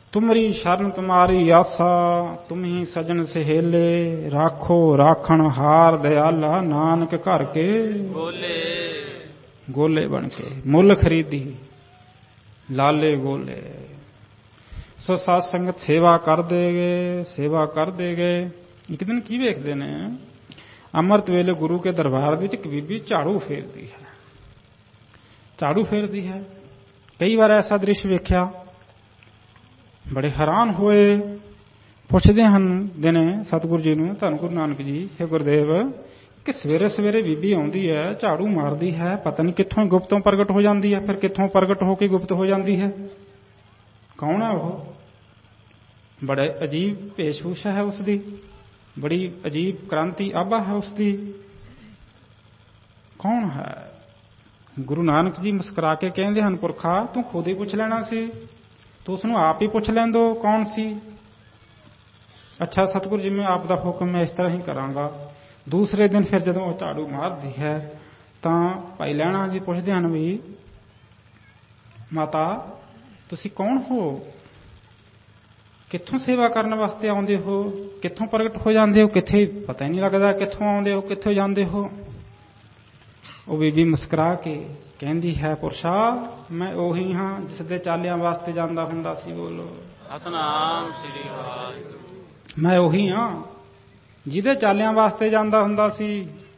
तुमरी शरण तुम्हारी आसा, तुम ही सजन सहेले, राखो राखण हार दयाला, नानक घर के गोले गोले बन के मुल खरीदी लाले गोले। सो साध संगत सेवा कर देगे, सेवा कर देगे। एक दिन की वेखते ने, अमृत वेले गुरु के दरबार विच एक बीबी झाड़ू फेरदी है, झाड़ू फेरदी है। कई बार ऐसा दृश्य वेख्या, बड़े हैरान होए, पुछदे हन दिने सतगुरु जी नूं, धन गुरु नानक जी, हे गुरुदेव कि सवेरे सवेरे बीबी आउंदी है, झाड़ू मारदी है, पता नहीं कित्थों गुप्तों प्रगट हो जाती है, फिर कित्थों प्रगट होके गुप्त हो जाती है। कौन है वो? बड़े अजीब वेशभूषा है उसकी, बड़ी अजीब क्रांति आभा है उसकी। कौन है? गुरु नानक जी मुस्कुरा के कहते हैं, पुरखा तू खुद ही पुछ लेना सी, तो उसनों आप ही पुछ लें दो कौन सी। अच्छा सतगुरु जी, मैं आपका हुक्म मैं इस तरह ही करांगा। दूसरे दिन फिर जदों वो झाड़ू मारदी है तो भाई लैणा जी पुछदे हैं, भी माता तुसी कौन हो, कित्थों सेवा करने वास्ते आउंदे हो, कित्थों प्रगट हो जाते हो, कित्थे पता ही नहीं लगता कित्थों आउंदे हो कित्थों जाते हो। वो बीबी मुस्कुरा के कहती है, पुरुषा मैं ओही हाँ जिस दे चालियां वास्ते जांदा हुंदा सी। बोलो सतनाम श्री वाहिगुरू। मैं ओही हाँ जिहदे चालियां वास्ते जांदा हुंदा सी।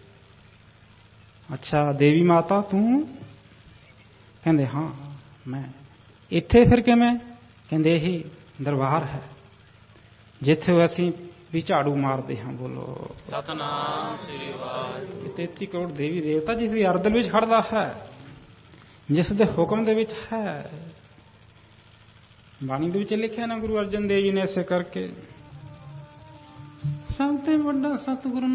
अच्छा देवी माता तू? कहंदे हाँ मैं। इत्थे फिर किवें? कहंदे यही दरबार है जिथे असीं भी झाड़ू मारते हैं। बोलो सतनाम श्री वाहिगुरू। 33 करोड़ देवी देवता जिसकी अरदल विच खड़दा है, जिस दे हुक्म दे विच है। बाणी दे विच लिखिया ना गुरु अर्जन देव जी ने ऐसे करके, सब ते वड्डा सतगुरु